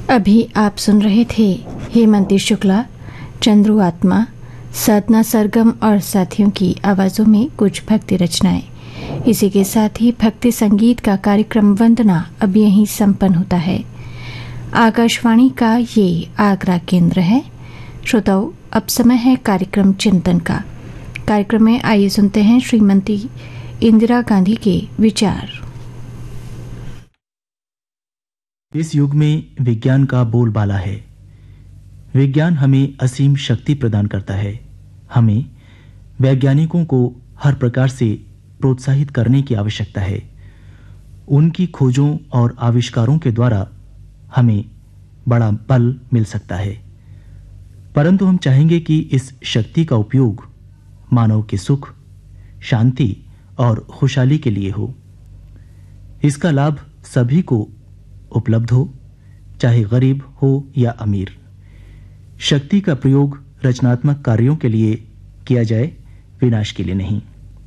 अभी आप सुन रहे थे हेमंती शुक्ला, चंद्रू आत्मा, साधना सरगम और साथियों की आवाजों में कुछ भक्ति रचनाएं। इसी के साथ ही भक्ति संगीत का कार्यक्रम वंदना अब यहीं संपन्न होता है। आकाशवाणी का ये आगरा केंद्र है। श्रोताओं, अब समय है कार्यक्रम चिंतन का। कार्यक्रम में आइए सुनते हैं श्रीमती इंदिरा गांधी के विचार। इस युग में विज्ञान का बोलबाला है। विज्ञान हमें असीम शक्ति प्रदान करता है। हमें वैज्ञानिकों को हर प्रकार से प्रोत्साहित करने की आवश्यकता है। उनकी खोजों और आविष्कारों के द्वारा हमें बड़ा बल मिल सकता है, परंतु हम चाहेंगे कि इस शक्ति का उपयोग मानव के सुख, शांति और खुशहाली के लिए हो। इसका लाभ सभी को उपलब्ध हो, चाहे गरीब हो या अमीर। शक्ति का प्रयोग रचनात्मक कार्यों के लिए किया जाए, विनाश के लिए नहीं।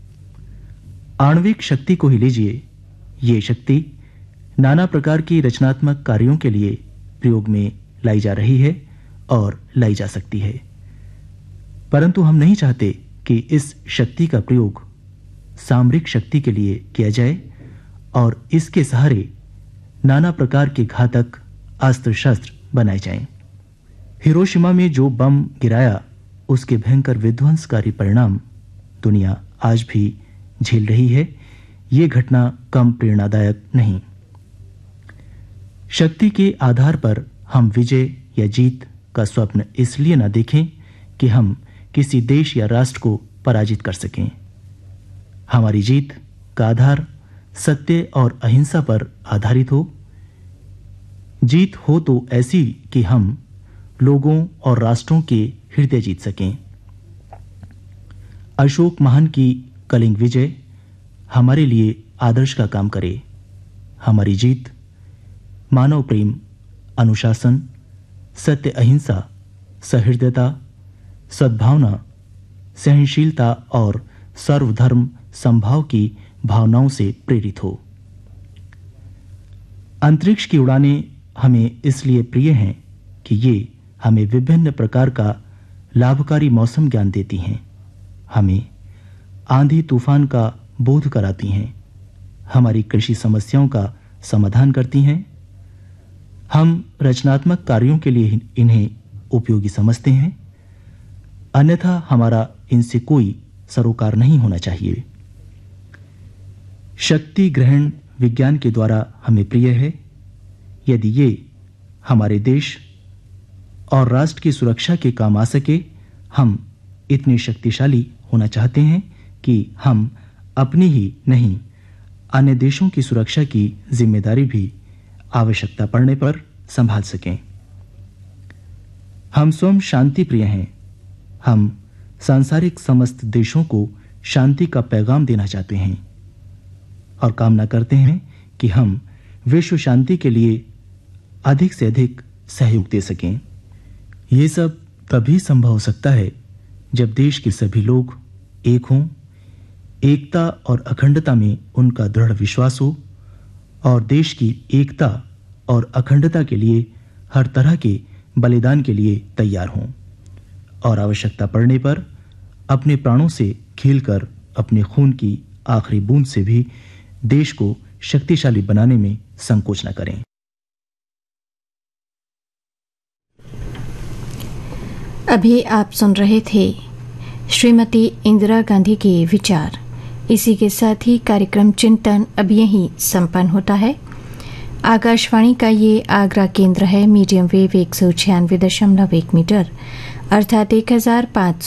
आणविक शक्ति को ही लीजिए। ये शक्ति नाना प्रकार की रचनात्मक कार्यों के लिए प्रयोग में लाई जा रही है और लाई जा सकती है, परंतु हम नहीं चाहते कि इस शक्ति का प्रयोग सामरिक शक्ति के लिए किया जाए और इसके सहारे नाना प्रकार के घातक अस्त्र शस्त्र बनाए जाएं। हिरोशिमा में जो बम गिराया, उसके भयंकर विध्वंसकारी परिणाम दुनिया आज भी झेल रही है। ये घटना कम प्रेरणादायक नहीं। शक्ति के आधार पर हम विजय या जीत का स्वप्न इसलिए न देखें कि हम किसी देश या राष्ट्र को पराजित कर सकें। हमारी जीत का आधार सत्य और अहिंसा पर आधारित हो। जीत हो तो ऐसी कि हम लोगों और राष्ट्रों के हृदय जीत सकें। अशोक महान की कलिंग विजय हमारे लिए आदर्श का काम करे। हमारी जीत मानव प्रेम, अनुशासन, सत्य, अहिंसा, सहृदयता, सद्भावना, सहनशीलता और सर्वधर्म समभाव की भावनाओं से प्रेरित हो। अंतरिक्ष की उड़ानें हमें इसलिए प्रिय हैं कि ये हमें विभिन्न प्रकार का लाभकारी मौसम ज्ञान देती हैं। हमें आंधी तूफान का बोध कराती हैं। हमारी कृषि समस्याओं का समाधान करती हैं। हम रचनात्मक कार्यों के लिए इन्हें उपयोगी समझते हैं, अन्यथा हमारा इनसे कोई सरोकार नहीं होना चाहिए। शक्ति ग्रहण विज्ञान के द्वारा हमें प्रिय है। यदि ये हमारे देश और राष्ट्र की सुरक्षा के काम आ सके, हम इतने शक्तिशाली होना चाहते हैं कि हम अपनी ही नहीं, अन्य देशों की सुरक्षा की जिम्मेदारी भी आवश्यकता पड़ने पर संभाल सकें। हम स्वयं शांति प्रिय हैं। हम सांसारिक समस्त देशों को शांति का पैगाम देना चाहते हैं और कामना करते हैं कि हम विश्व शांति के लिए अधिक से अधिक सहयोग दे सकें। ये सब तभी संभव हो सकता है जब देश के सभी लोग एक हों, एकता और अखंडता में उनका दृढ़ विश्वास हो और देश की एकता और अखंडता के लिए हर तरह के बलिदान के लिए तैयार हों और आवश्यकता पड़ने पर अपने प्राणों से खेलकर अपने खून की आखिरी बूंद से भी देश को शक्तिशाली बनाने में संकोच न करें। अभी आप सुन रहे थे श्रीमती इंदिरा गांधी के विचार। इसी के साथ ही कार्यक्रम चिंतन अब यहीं संपन्न होता है। आकाशवाणी का ये आगरा केंद्र है। मीडियम वेव 196.1 मीटर अर्थात 1500